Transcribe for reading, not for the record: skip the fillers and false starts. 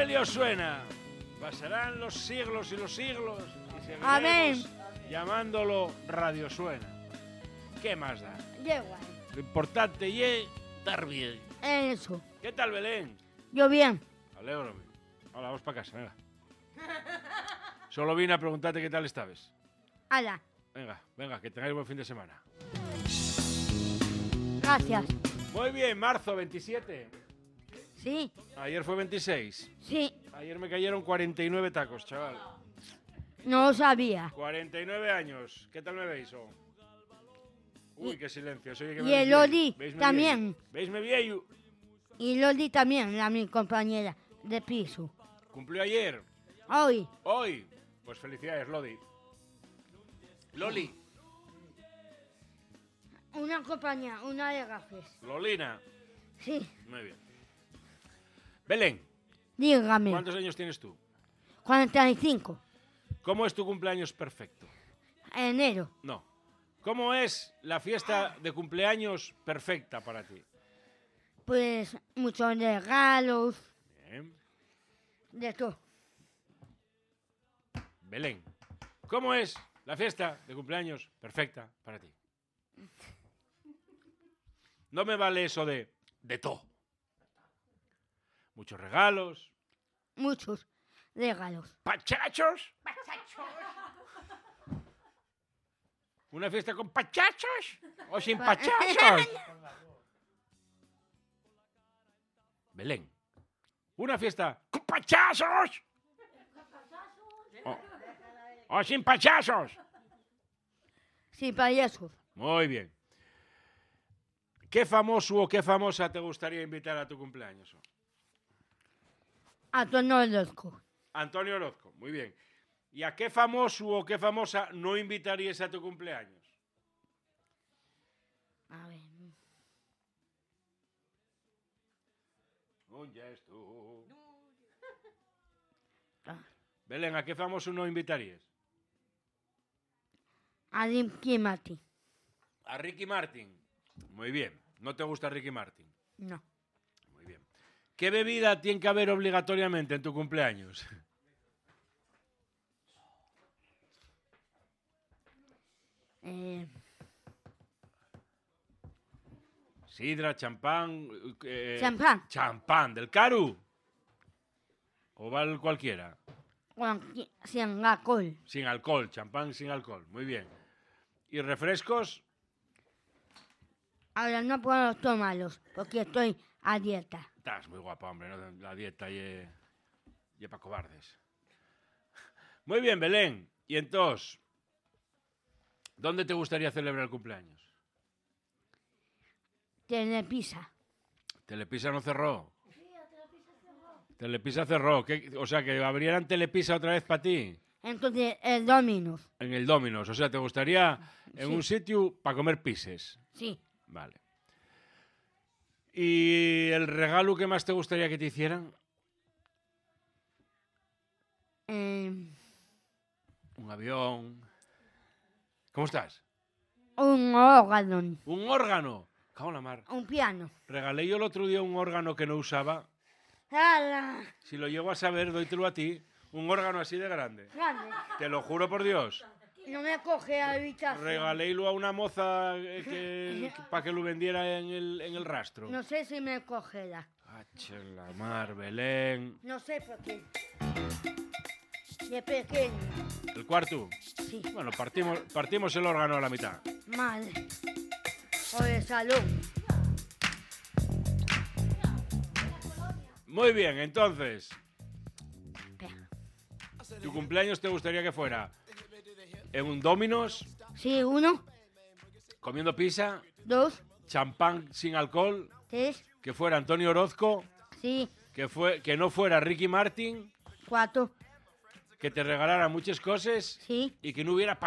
Radio Suena. Pasarán los siglos y los siglos y seguiremos Amén. llamándolo Radio Suena. ¿Qué más da? Da igual. Lo importante es estar bien. Eso. ¿Qué tal, Belén? Yo bien. Alégrame. Hola, vamos para casa, venga. Solo vine a preguntarte qué tal estabas. Hala. Venga, que tengáis buen fin de semana. Gracias. Muy bien, marzo 27. Sí. Ayer fue 26. Sí. Ayer me cayeron 49 tacos, chaval. No lo sabía. 49 años. ¿Qué tal me veis? Oh? Uy, qué silencio. Soy que me Y el veis Loli viejo. ¿Veisme también. viejo? ¿Veisme viejo? Y Loli también, mi compañera de piso. ¿Cumplió ayer? Hoy. Hoy. Pues felicidades, Lodi. Loli. Una compañía, una de gafes. Lolina. Sí. Muy bien. Belén, Dígame. ¿cuántos años tienes tú? 45. ¿Cómo es tu cumpleaños perfecto? Enero. No. ¿Cómo es la fiesta de cumpleaños perfecta para ti? Pues muchos regalos. Bien. De todo. Belén, ¿cómo es la fiesta de cumpleaños perfecta para ti? No me vale eso de todo. Muchos regalos. Muchos regalos. ¿Pachachos? ¿Una fiesta con pachachos o sin pachachos? Belén, ¿una fiesta con pachachos o sin pachachos? Sin payasos. Muy bien. ¿Qué famoso o qué famosa te gustaría invitar a tu cumpleaños? Antonio Orozco. Antonio Orozco, muy bien. ¿Y a qué famoso o qué famosa no invitarías a tu cumpleaños? A ver. ¿Dónde es tú? Ah. Belén, ¿a qué famoso no invitarías? A Ricky Martin. A Ricky Martin. Muy bien. ¿No te gusta Ricky Martin? No. Muy bien. ¿Qué bebida tiene que haber obligatoriamente en tu cumpleaños? Sidra, champán. Champán. Champán, del Caru. O vale cualquiera. Sin alcohol. Sin alcohol, champán sin alcohol. Muy bien. ¿Y refrescos? Ahora no puedo tomarlos porque estoy a dieta. Estás muy guapa, hombre, ¿no? La dieta y para cobardes. Muy bien, Belén. Y entonces, ¿dónde te gustaría celebrar el cumpleaños? Telepisa. ¿Telepisa no cerró? Telepisa cerró. O sea, que abrieran Telepisa otra vez para ti. Entonces, el Dominos. En el Domino's. O sea, ¿te gustaría en un sitio para comer pises? Sí. Vale. ¿Y el regalo que más te gustaría que te hicieran? Un avión. ¿Cómo estás? Un órgano. Un órgano. Cago en la mar. Un piano. Regalé yo el otro día un órgano que no usaba. ¡Hala! Si lo llego a saber, dóytelo a ti. Un órgano así de grande. Grande. Te lo juro por Dios. No me coge la habitación. Regalélo a una moza para que lo vendiera en el rastro. No sé si me cogerá. Hache la mar, Belén. No sé por qué. De pequeño. ¿El cuarto? Sí. Bueno, partimos el órgano a la mitad. Mal. Por el salón. Muy bien, entonces, Espera. ¿tu cumpleaños te gustaría que fuera en un Domino's, Sí, 1, comiendo pizza, 2, champán sin alcohol, 3, que fuera Antonio Orozco, sí, que no fuera Ricky Martin, 4, que te regalara muchas cosas sí. y que no hubiera